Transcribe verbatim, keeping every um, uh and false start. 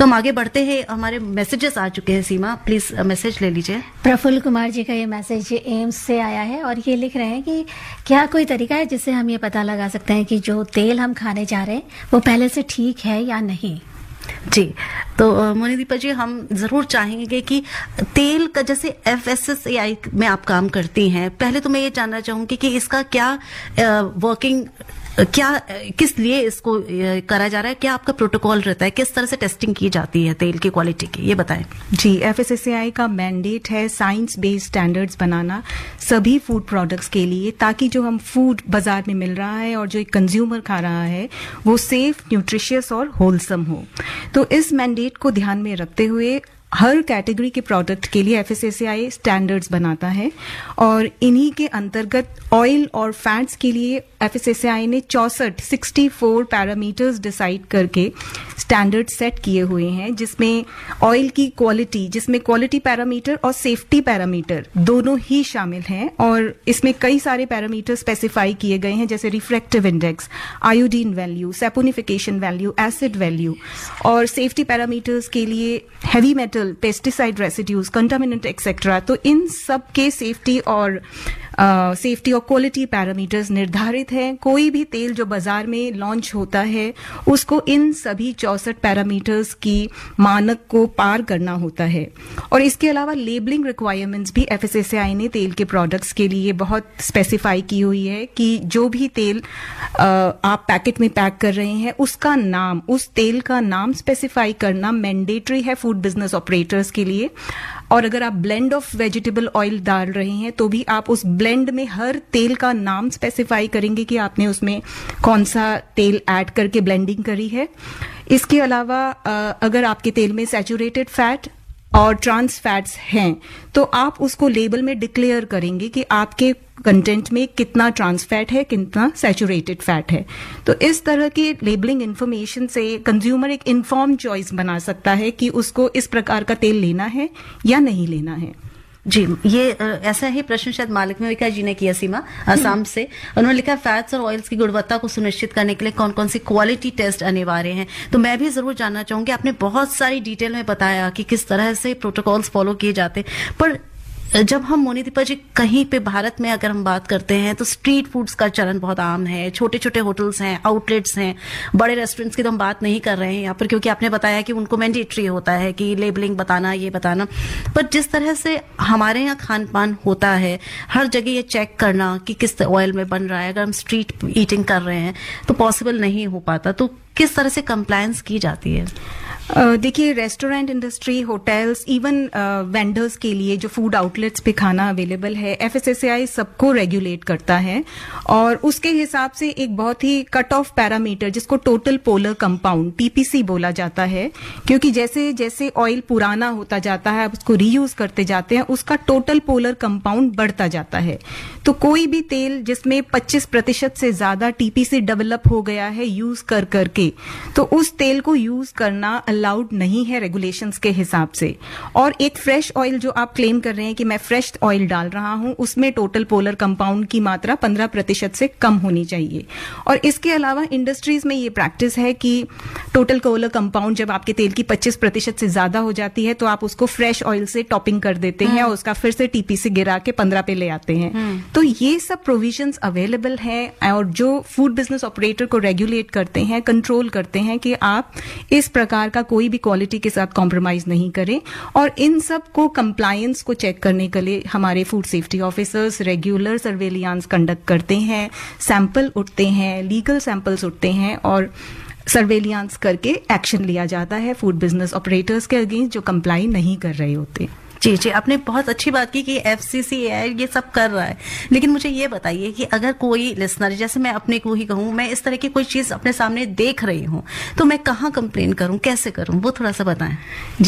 तो हम आगे बढ़ते हैं, हमारे मैसेजेस आ चुके हैं। सीमा, प्लीज मैसेज ले लीजिए। प्रफुल्ल कुमार जी का ये मैसेज एम्स से आया है और ये लिख रहे हैं कि क्या कोई तरीका है जिससे हम ये पता लगा सकते हैं कि जो तेल हम खाने जा रहे हैं वो पहले से ठीक है या नहीं। जी, तो मोनिदीपा जी, हम जरूर चाहेंगे कि तेल का, जैसे एफ एस एस ए आई में आप काम करती हैं, पहले तो मैं ये जानना चाहूंगी कि इसका क्या वर्किंग, क्या किस लिए इसको करा जा रहा है, क्या आपका प्रोटोकॉल रहता है, किस तरह से टेस्टिंग की जाती है तेल की क्वालिटी की, ये बताएं। जी, एफ एस एस ए आई का मैंडेट है साइंस बेस्ड स्टैंडर्ड्स बनाना सभी फूड प्रोडक्ट्स के लिए, ताकि जो हम फूड बाजार में मिल रहा है और जो एक कंज्यूमर खा रहा है वो सेफ, न्यूट्रिशियस और होलसम हो। तो इस मैंडेट को ध्यान में रखते हुए हर कैटेगरी के प्रोडक्ट के लिए F S S A I standards बनाता है और इन्हीं के अंतर्गत ऑयल और फैट्स के लिए एफ एस एस ए आई ने चौसठ सिक्सटी फोर पैरामीटर्स डिसाइड करके स्टैंडर्ड सेट किए हुए हैं, जिसमें ऑयल की क्वालिटी, जिसमें क्वालिटी पैरामीटर और सेफ्टी पैरामीटर दोनों ही शामिल हैं। और इसमें कई सारे पैरामीटर स्पेसिफाई किए गए हैं, जैसे refractive index, iodine value, saponification value, acid value. और सेफ्टी पैरामीटर्स के लिए heavy metal, pesticide residues, contaminant etcetera. तो इन सब के सेफ्टी और सेफ्टी और क्वालिटी पैरामीटर्स निर्धारित हैं। कोई भी तेल जो बाजार में लॉन्च होता है उसको इन सभी चौसठ पैरामीटर्स की मानक को पार करना होता है। और इसके अलावा लेबलिंग रिक्वायरमेंट्स भी एफ एस एस ए आई ने तेल के प्रोडक्ट्स के लिए बहुत स्पेसिफाई की हुई है कि जो भी तेल आ, आप पैकेट में पैक कर रहे हैं उसका नाम, उस तेल का नाम स्पेसिफाई करना मैंडेटरी है फूड बिजनेस ऑपरेटर्स के लिए। और अगर आप ब्लेंड ऑफ वेजिटेबल ऑयल डाल रहे हैं तो भी आप उस ब्लेंड में हर तेल का नाम स्पेसिफाई करेंगे कि आपने उसमें कौन सा तेल ऐड करके ब्लेंडिंग करी है। इसके अलावा अगर आपके तेल में सैचुरेटेड फैट और ट्रांस फैट्स हैं तो आप उसको लेबल में डिक्लेयर करेंगे कि आपके कंटेंट में कितना ट्रांस फैट है, कितना सैचुरेटेड फैट है। तो इस तरह की लेबलिंग इंफॉर्मेशन से कंज्यूमर एक इन्फॉर्म चॉइस बना सकता है कि उसको इस प्रकार का तेल लेना है या नहीं लेना है। जी, ये ऐसा ही प्रश्न शायद मालिक जी ने किया, सीमा असम से। उन्होंने लिखा फैट्स और ऑयल्स की गुणवत्ता को सुनिश्चित करने के लिए कौन कौन सी क्वालिटी टेस्ट अनिवार्य हैं। तो मैं भी जरूर जानना चाहूंगी, आपने बहुत सारी डिटेल में बताया कि किस तरह से प्रोटोकॉल्स फॉलो किए जाते, पर जब हम मोनिदीपा जी कहीं पे भारत में अगर हम बात करते हैं तो स्ट्रीट फूड्स का चलन बहुत आम है, छोटे छोटे होटल्स हैं, आउटलेट्स हैं, बड़े रेस्टोरेंट्स की तो हम बात नहीं कर रहे हैं यहाँ पर, क्योंकि आपने बताया कि उनको मैंडेटरी होता है कि लेबलिंग बताना, ये बताना। पर जिस तरह से हमारे यहाँ खान पान होता है, हर जगह ये चेक करना कि किस ऑयल में बन रहा है, अगर हम स्ट्रीट ईटिंग कर रहे हैं तो पॉसिबल नहीं हो पाता। तो किस तरह से कंप्लायंस की जाती है? Uh, देखिए, restaurant industry, hotels, even vendors के लिए जो फूड आउटलेट्स पे खाना अवेलेबल है, एफ एस एस ए आई सबको रेगुलेट करता है और उसके हिसाब से एक बहुत ही कट ऑफ पैरामीटर, जिसको total polar compound T P C बोला जाता है, क्योंकि जैसे जैसे ऑयल पुराना होता जाता है, आप उसको रीयूज करते जाते हैं, उसका टोटल पोलर कंपाउंड बढ़ता जाता है। तो कोई भी तेल जिसमें पच्चीस प्रतिशत से ज्यादा टी पी सी डेवलप हो गया है यूज कर करके, तो उस तेल को यूज करना अलाउड नहीं है रेगुलेशंस के हिसाब से। और एक फ्रेश ऑयल जो आप क्लेम कर रहे हैं कि मैं फ्रेश ऑयल डाल रहा हूं, उसमें टोटल पोलर कंपाउंड की मात्रा पंद्रह प्रतिशत से कम होनी चाहिए। और इसके अलावा इंडस्ट्रीज में ये प्रैक्टिस है कि टोटल पोलर कंपाउंड जब आपके तेल की पच्चीस प्रतिशत से ज्यादा हो जाती है तो आप उसको फ्रेश ऑयल से टॉपिंग कर देते हैं और उसका फिर से टी पी सी गिरा के पंद्रह पे ले आते हैं। तो ये सब प्रोविजंस अवेलेबल हैं और जो फूड बिजनेस ऑपरेटर को रेगुलेट करते हैं, कंट्रोल करते हैं कि आप इस प्रकार का कोई भी क्वालिटी के साथ कॉम्प्रोमाइज नहीं करें। और इन सब को कंप्लायंस को चेक करने के लिए हमारे food safety officers regular सर्वेलियांस conduct करते हैं, सैंपल उठते हैं, लीगल सैंपल्स उठते हैं और सर्वेलियांस करके एक्शन लिया जाता है फूड बिजनेस ऑपरेटर्स के अगेंस्ट जो कंप्लाई नहीं कर रहे होते। जी जी, आपने बहुत अच्छी बात की कि एफ सी सी ए आई ये सब कर रहा है, लेकिन मुझे ये बताइए कि अगर कोई लिसनर, जैसे मैं अपने को ही कहूँ, मैं इस तरह की कोई चीज अपने सामने देख रही हूँ तो मैं कहाँ कंप्लेन करूँ, कैसे करूँ, वो थोड़ा सा बताएं।